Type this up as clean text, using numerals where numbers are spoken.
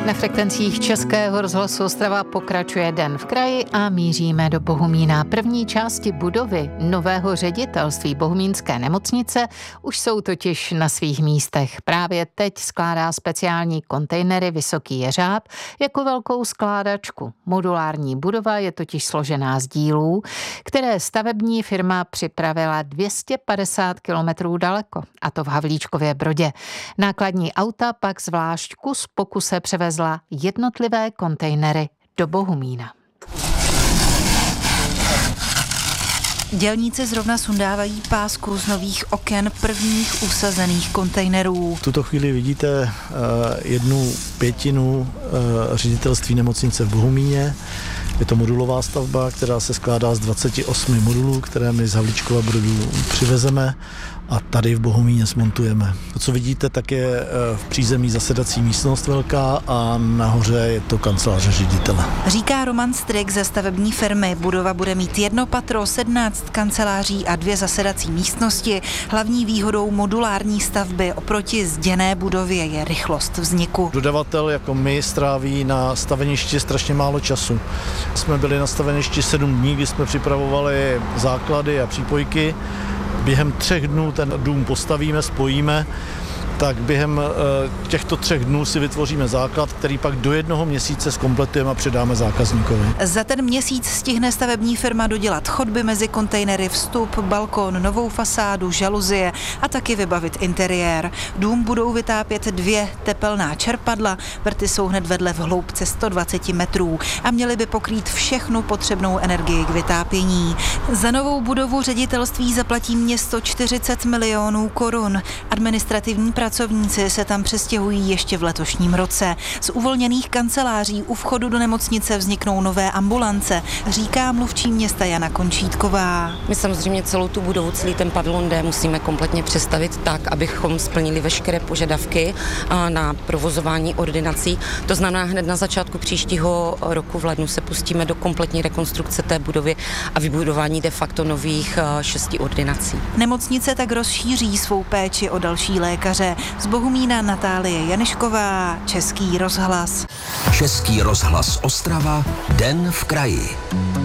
Na frekvencích Českého rozhlasu Ostrava pokračuje Den v kraji a míříme do Bohumína. První části budovy nového ředitelství bohumínské nemocnice už jsou totiž na svých místech. Právě teď skládá speciální kontejnery Vysoký jeřáb jako velkou skládačku. Modulární budova je totiž složená z dílů, které stavební firma připravila 250 kilometrů daleko, a to v Havlíčkově Brodě. Nákladní auta pak zvlášť kus po kuse převezla jednotlivé kontejnery do Bohumína. Dělníci zrovna sundávají pásku z nových oken prvních usazených kontejnerů. V tuto chvíli vidíte 1/5 ředitelství nemocnice v Bohumíně. Je to modulová stavba, která se skládá z 28 modulů, které my z Havlíčkova Brodu přivezeme a tady v Bohumíně smontujeme. To, co vidíte, tak je v přízemí zasedací místnost velká a nahoře je to kanceláře ředitele. Říká Roman Strik ze stavební firmy. Budova bude mít 1 patro, 17 kanceláří a 2 zasedací místnosti. Hlavní výhodou modulární stavby oproti zděné budově je rychlost vzniku. Dodavatel jako my stráví na staveništi strašně málo času. Jsme byli na staveništi 7 dní, kdy jsme připravovali základy a přípojky. Během 3 dnů ten dům postavíme, spojíme, tak během těchto 3 dnů si vytvoříme základ, který pak do 1 měsíce zkompletujeme a předáme zákazníkovi. Za ten měsíc stihne stavební firma dodělat chodby mezi kontejnery, vstup, balkon, novou fasádu, žaluzie a taky vybavit interiér. Dům budou vytápět 2 tepelná čerpadla, vrty jsou hned vedle v hloubce 120 metrů a měly by pokrýt všechnu potřebnou energii k vytápění. Za novou budovu ředitelství zaplatí město 40 milionů korun. Administrativní pracovníci se tam přestěhují ještě v letošním roce. Z uvolněných kanceláří u vchodu do nemocnice vzniknou nové ambulance, říká mluvčí města Jana Končítková. My samozřejmě celou tu budovu, celý ten pavilon D musíme kompletně přestavit tak, abychom splnili veškeré požadavky na provozování ordinací. To znamená, hned na začátku příštího roku v lednu se pustíme do kompletní rekonstrukce té budovy a vybudování de facto nových 6 ordinací. Nemocnice tak rozšíří svou péči o další lékaře. Z Bohumína Natálie Janišková, Český rozhlas. Český rozhlas Ostrava, Den v kraji.